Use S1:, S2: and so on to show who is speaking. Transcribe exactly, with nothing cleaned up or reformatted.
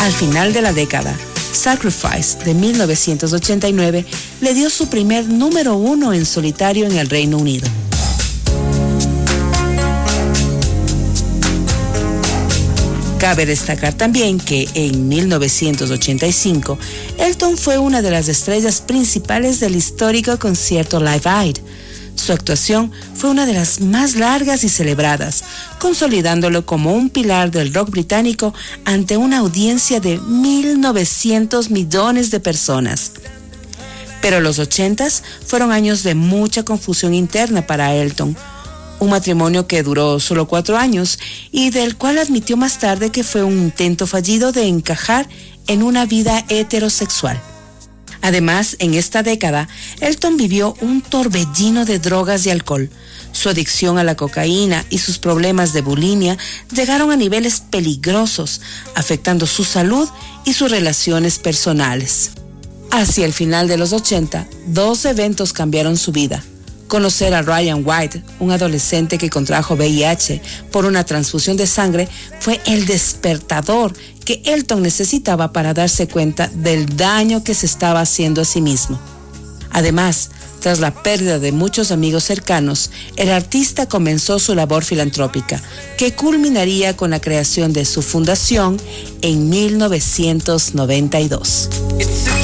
S1: Al final de la década, Sacrifice de mil novecientos ochenta y nueve le dio su primer número uno en solitario en el Reino Unido. Cabe destacar también que en mil novecientos ochenta y cinco, Elton fue una de las estrellas principales del histórico concierto Live Aid. Su actuación fue una de las más largas y celebradas, consolidándolo como un pilar del rock británico ante una audiencia de mil novecientos millones de personas. Pero los ochentas fueron años de mucha confusión interna para Elton, un matrimonio que duró solo cuatro años y del cual admitió más tarde que fue un intento fallido de encajar en una vida heterosexual. Además, en esta década, Elton vivió un torbellino de drogas y alcohol. Su adicción a la cocaína y sus problemas de bulimia llegaron a niveles peligrosos, afectando su salud y sus relaciones personales. Hacia el final de los ochenta, dos eventos cambiaron su vida. Conocer a Ryan White, un adolescente que contrajo V I H por una transfusión de sangre, fue el despertador que Elton necesitaba para darse cuenta del daño que se estaba haciendo a sí mismo. Además, tras la pérdida de muchos amigos cercanos, el artista comenzó su labor filantrópica, que culminaría con la creación de su fundación en mil novecientos noventa y dos.